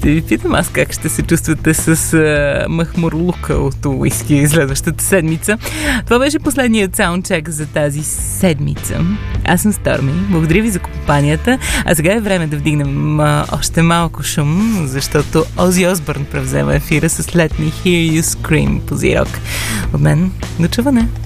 Ще ви питам аз как ще се чувствате с махмурлука от уиски следващата седмица. Това беше последният саундчек за тази седмица. Аз съм Сторми. Благодаря ви за компанията. А сега е време да вдигнем още малко шум, защото Ози Осбърн превзема ефира с Let Me Hear You Scream по Z-Rock. От мен до чуване!